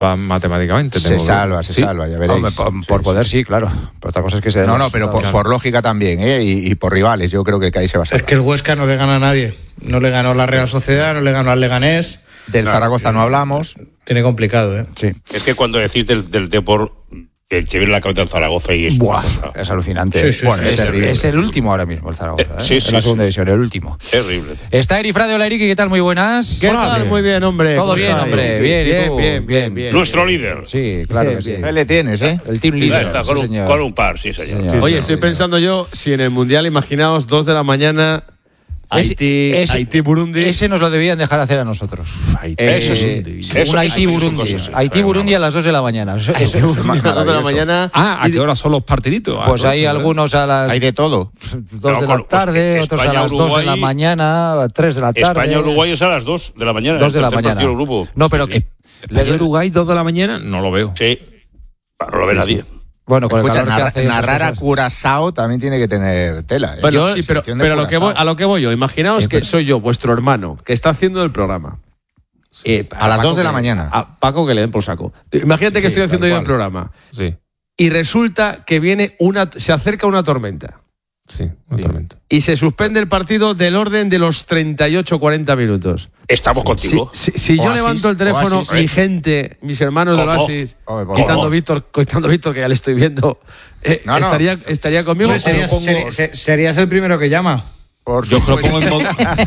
matemáticamente. Se salva, ya veréis. Hombre, por poder sí, claro. Pero otra cosa es que se... No, pero por lógica también, y por rivales. Yo creo que el Cádiz se va a salvar. Es que el Huesca no le gana a nadie. No le ganó la Real Sociedad, no le ganó al Leganés. Del Zaragoza no hablamos. Tiene complicado, ¿eh? Sí. Es que cuando decís del Depor, que se viene la cabeza del Zaragoza y es... Buah, es alucinante. Sí, bueno, sí, es el último ahora mismo, el Zaragoza. Sí, en la segunda división, el último. Terrible. Está Eri Frade. Hola, Eriki, ¿qué tal? Muy buenas. ¿Qué tal? Muy bien, hombre. Todo bien, hombre. Bien. Nuestro líder. Sí, claro que sí. Ahí le tienes, ¿eh? El team Sí, líder. está, Sí, señor. con un par, sí, señor. Sí, Oye, estoy pensando yo, si en el Mundial, imaginaos, 2 de la mañana, Haití-Burundi. Ese nos lo debían dejar hacer a nosotros. Eso sí. Un Haití-Burundi. Haití-Burundi a las 2 de la mañana. A las 2 de la mañana. ¿A qué hora son los partiditos? Pues hay algunos a las Hay de todo. 2 de la tarde, otros a las 2 de la mañana, 3 de la tarde. España-Uruguay es a las 2 de la mañana. 2 de la el tercer mañana. partido del grupo. No, pero Sí. ¿Pero Uruguay 2 de la mañana? No lo veo. Sí. No lo ve nadie. Bueno, con Escucha, el calor que hace esas narrar a cosas. Curazao también tiene que tener tela. Bueno, sí, pero Sección de a lo que voy yo. Imaginaos que soy yo, vuestro hermano, que está haciendo el programa. A las 2 de la mañana. A Paco que le den por saco. Imagínate que estoy haciendo yo el programa. Sí, Y resulta que se acerca una tormenta. sí, una tormenta. Y se suspende el partido del orden de los 38-40 minutos. Estamos contigo. Si yo Oasis, levanto el teléfono, Oasis. mi gente, mis hermanos del ¿Cómo? Oasis, ¿Cómo? quitando Víctor, que ya le estoy viendo, No. estaría conmigo. Hombre, serías el primero que llama. Por Yo lo supuesto. pongo en modo,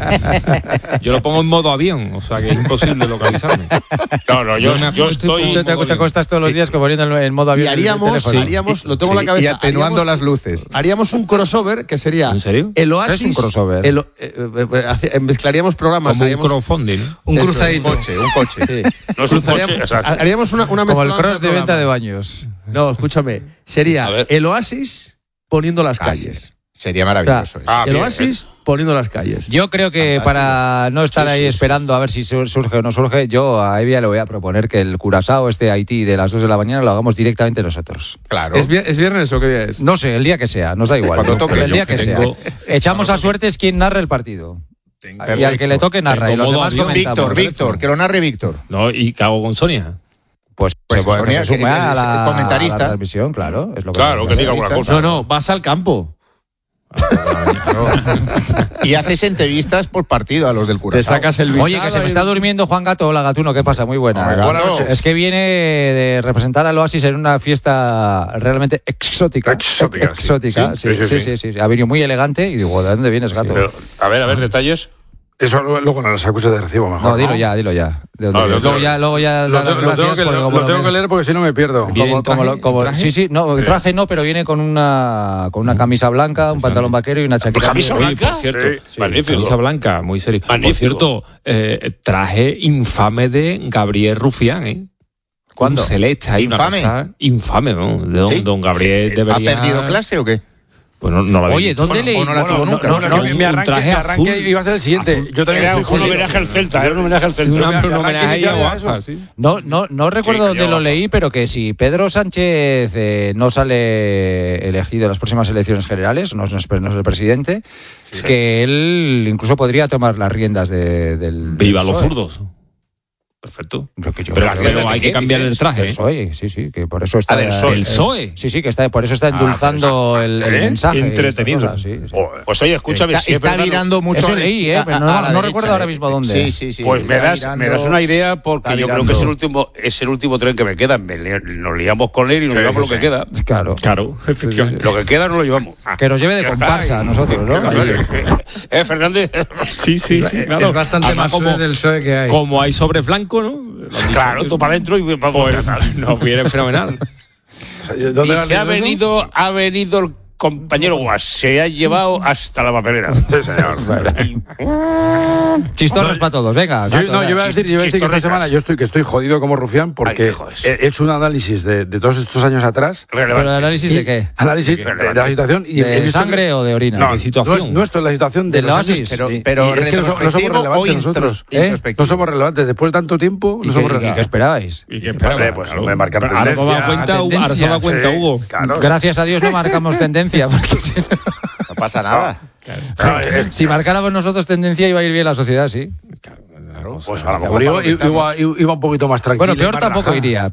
yo lo pongo en modo avión, o sea que es imposible localizarme. No, yo estoy... Te acostas todos los días poniendo en modo avión. Y haríamos, lo tengo en la Y cabeza. atenuando las luces. Haríamos un crossover que sería ¿En serio? el Oasis. ¿Qué es un crossover? Mezclaríamos programas. Como un haríamos crowdfunding. Un Eso, cruzadito. Un coche. Sí. No es un coche, Cruzaríamos- exacto. haríamos una Como el mezcla cross de venta de baños. No, escúchame. Sería A ver. el Oasis poniendo las Casi. calles. Sería O sea, maravilloso eso. el bien, Oasis poniendo las calles. Yo creo que para no estar ahí esperando a ver si surge o no surge, yo a Evia le voy a proponer que el Curazao Haití de las 2 de la mañana lo hagamos directamente nosotros. Claro. ¿Es viernes o qué día es? No sé, el día que sea, nos da igual. Cuando toque. el día Yo que que sea. tengo- Echamos a suertes quien narre el partido. Y al que le toque narra. Tengo Y los modo demás avión. comentamos. Víctor, que lo narre Víctor. No, y cago con Sonia. Pues Sonia, se suma que a es la comentarista. a la transmisión, claro. Es lo que Claro, que diga alguna cosa. No, vas al campo. Y haces entrevistas por partido a los del Te Curazao. sacas el visado. Oye, que se me está durmiendo Juan Gato. Hola, Gatuno, ¿qué pasa? Muy buena. Hola, Buenas noches. Es que viene de representar al Oasis en una fiesta realmente exótica. Exótica, sí. Sí. Ha venido muy elegante y digo, ¿de dónde vienes, Gato? Pero, a ver, detalles. Eso luego no los acuses de recibo, mejor. No, dilo ya. ¿De dónde No, vienes? Luego ya Lo das las tengo gracias que, porque lo como tengo ves- que leer porque si no me pierdo. Viene en traje, Sí, sí, no, traje no, pero viene con una camisa blanca, un pantalón vaquero y una chaqueta. ¿Camisa Oye, blanca? por cierto, Sí. Magnífico. camisa blanca, muy serio. Magnífico. Por cierto, traje infame de Gabriel Rufián, ¿eh? ¿Cuándo? Un celeste ahí, una ¿Infame? cosa infame, ¿no? ¿Sí? Don Gabriel ¿Ha debería... perdido clase o qué? Pues no la Oye, ¿dónde leí? o no la tuvo nunca. Mi arranque, traje azul. iba a ser el siguiente. Azul. Yo también Era estoy un jodido. homenaje al Celta, era un homenaje al Sí, Celta. un homenaje a ella ¿Arranque guapa, eso? sí. No recuerdo Sí, dónde yo- lo leí, pero que si Pedro Sánchez no sale elegido en las próximas elecciones generales, no es el presidente, que él incluso podría tomar las riendas del Viva los PSOE. zurdos. Perfecto. Pero Pero hay que cambiar el traje. Del PSOE, sí, que por eso está... del PSOE. ¿El PSOE? Sí, que está, por eso está endulzando el mensaje. Entretenido. estas cosas, sí. Pues oye, escúchame, si es Está verdad, virando mucho. Eso leí, pero no a la recuerdo derecha, ahora mismo dónde. Sí. Pues me Está das virando- una idea porque está yo creo que es el último tren que me queda. Nos liamos con él y nos llevamos lo que queda. Claro. Claro, efectivamente. Lo que queda no lo llevamos. Que nos lleve de Ya comparsa está. a nosotros, ¿no? Fernández. Sí, claro. Es bastante Además, más PSOE del PSOE que hay. como hay sobre blanco, ¿no? Claro, tú para adentro y vamos Pues a nos viene fenomenal. ¿Dónde Dice, has leído eso? ha venido el compañero Guas, se ha llevado hasta la papelera. Sí, señor. Chistorros para todos, venga. Yo voy a decir que esta chistorricas. semana estoy jodido como Rufián Ay, porque te jodes. he hecho un análisis de todos estos años atrás. ¿Pero el Relevante. análisis de qué? Análisis de la situación. Y he ¿De visto sangre o de orina? No, ¿De situación? nuestro, la situación de ¿Del los Oasis? años, Pero, sí. pero Y es que no somos retrospectivo o relevantes nosotros. introspectivo. No somos relevantes. Después de tanto tiempo, ¿Y no qué, somos qué relevantes. esperabais? ¿Y qué No sé, pues me marcan Ahora se tendencia. da cuenta, Hugo. Claro. Gracias a Dios no marcamos tendencia, porque si no- No pasa nada. Claro, si marcáramos nosotros tendencia iba a ir bien la sociedad, sí. la cosa Pues a lo está mejor guapa lo que estamos. iba un poquito más tranquilo. Bueno, peor más tampoco relajado. iría,